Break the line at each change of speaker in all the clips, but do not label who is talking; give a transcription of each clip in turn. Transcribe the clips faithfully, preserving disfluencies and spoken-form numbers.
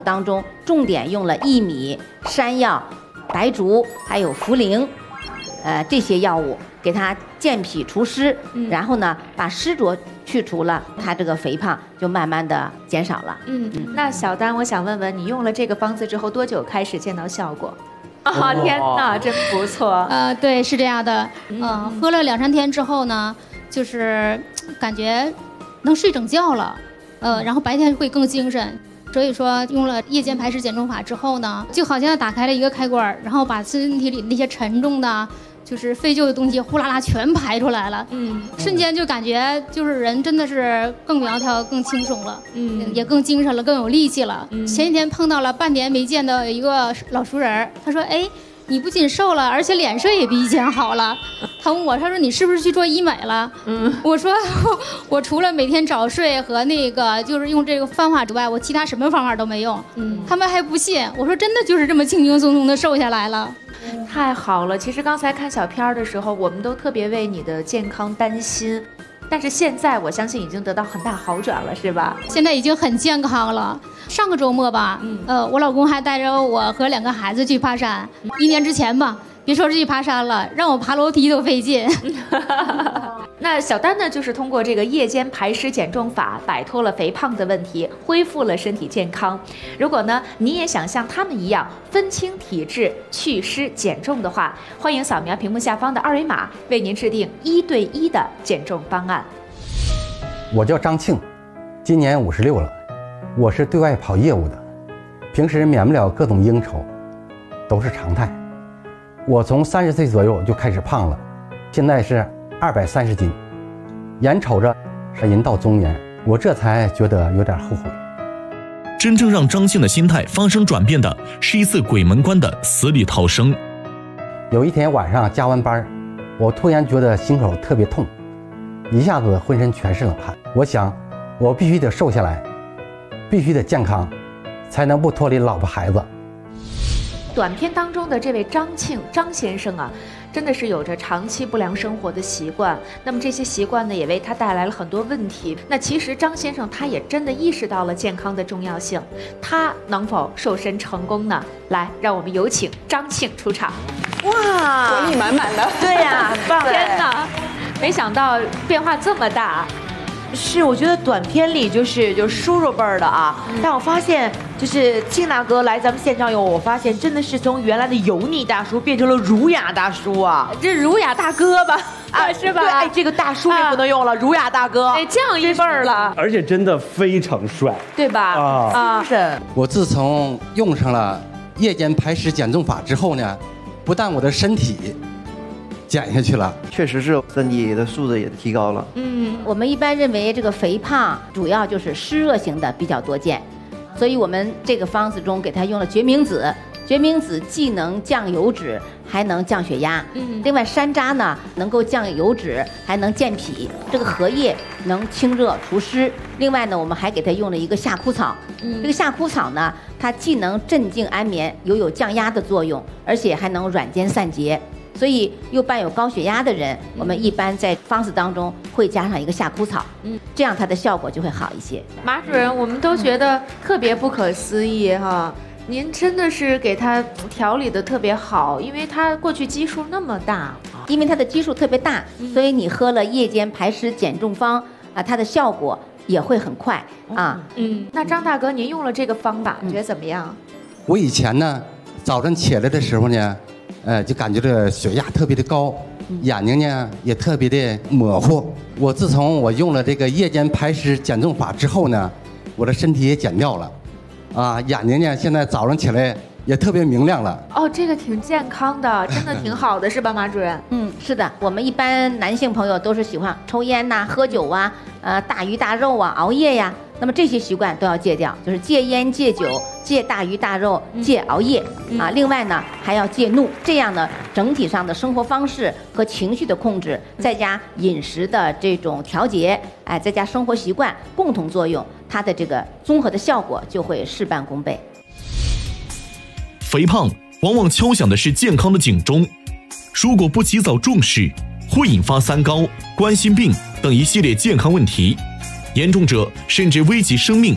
当中重点用了薏米、山药、白术还有茯苓，呃这些药物给它健脾除湿，嗯、然后呢把湿浊去除了，它这个肥胖就慢慢的减少了。
嗯，嗯那小丹，我想问问你用了这个方子之后多久开始见到效果？啊、哦，天哪，真不错。
呃，对，是这样的，嗯、呃，喝了两三天之后呢，就是感觉能睡整觉了，呃，然后白天会更精神。所以说，用了夜间排湿减重法之后呢，就好像打开了一个开关，然后把身体里那些沉重的、就是废旧的东西呼啦啦全排出来了。嗯，瞬间就感觉就是人真的是更苗条、更轻松了，嗯，也更精神了，更有力气了。嗯、前几天碰到了半年没见的一个老熟人，他说：“哎。”你不仅瘦了，而且脸色也比以前好了。他问我，他说你是不是去做医美了？嗯，我说我除了每天早睡和那个就是用这个方法之外，我其他什么方法都没用。嗯，他们还不信。我说真的就是这么轻轻松松的瘦下来了。
太好了！其实刚才看小片的时候，我们都特别为你的健康担心。但是现在我相信已经得到很大好转了，是吧？
现在已经很健康了。上个周末吧，嗯、呃，我老公还带着我和两个孩子去爬山。嗯、一年之前吧，别说是去爬山了，让我爬楼梯都费劲。
那小丹呢，就是通过这个夜间排湿减重法，摆脱了肥胖的问题，恢复了身体健康。如果呢，你也想像他们一样分清体质、祛湿减重的话，欢迎扫描屏幕下方的二维码，为您制定一对一的减重方案。
我叫张庆，今年五十六了，我是对外跑业务的，平时免不了各种应酬，都是常态。我从三十岁左右就开始胖了，现在是二百三十斤，眼瞅着是人到中年，我这才觉得有点后悔。
真正让张庆的心态发生转变的是一次鬼门关的死里逃生。
有一天晚上加完班，我突然觉得心口特别痛，一下子浑身全是冷汗。我想我必须得瘦下来，必须得健康，才能不脱离老婆孩子。
短片当中的这位张庆张先生啊，真的是有着长期不良生活的习惯，那么这些习惯呢，也为他带来了很多问题。那其实张先生他也真的意识到了健康的重要性，他能否瘦身成功呢？来，让我们有请张庆出场。
哇，活力满满的，
对呀、啊，很棒！天哪，没想到变化这么大。
是，我觉得短片里就是就是叔叔辈儿的啊，嗯、但我发现就是庆大哥来咱们现场以后，我发现真的是从原来的油腻大叔变成了儒雅大叔啊，
这儒雅大哥吧，啊是吧？
对，哎，这个大叔也不能用了，啊、儒雅大哥，
哎，这样一辈儿了，
而且真的非常帅，
对吧？
啊
啊，
是。
我自从用上了夜间排湿减重法之后呢，不但我的身体减下去了，
确实是身体的素质也提高了。
嗯，我们一般认为这个肥胖主要就是湿热型的比较多见，所以我们这个方子中给它用了决明子。决明子既能降油脂，还能降血压。嗯，另外山楂呢能够降油脂，还能健脾。这个荷叶能清热除湿。另外呢，我们还给它用了一个夏枯草。嗯，这个夏枯草呢，它既能镇静安眠，又有降压的作用，而且还能软坚散结。所以又伴有高血压的人，我们一般在方子当中会加上一个夏枯草，嗯，这样它的效果就会好一些。
马主任，我们都觉得特别不可思议哈，您真的是给他调理的特别好，因为他过去基数那么大，
因为他的基数特别大，所以你喝了夜间排湿减重方啊，它的效果也会很快啊。
嗯，那张大哥，您用了这个方法，觉得怎么样？
我以前呢，早晨起来的时候呢。呃，就感觉这血压特别的高，眼睛呢也特别的模糊。我自从我用了这个夜间排湿减重法之后呢，我的身体也减掉了，啊，眼睛呢现在早上起来也特别明亮了。
哦，这个挺健康的，真的挺好的，是吧，马主任？
嗯，是的，我们一般男性朋友都是喜欢抽烟呐、喝酒啊、呃大鱼大肉啊、熬夜呀。那么这些习惯都要戒掉，就是戒烟、戒酒、戒大鱼大肉、戒熬夜、嗯、啊。另外呢，还要戒怒，这样呢，整体上的生活方式和情绪的控制，再加饮食的这种调节，哎，再加生活习惯共同作用，它的这个综合的效果就会事半功倍。
肥胖往往敲响的是健康的警钟，如果不及早重视，会引发三高、冠心病等一系列健康问题。严重者甚至危及生命。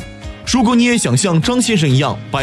如果你也想像张先生一样摆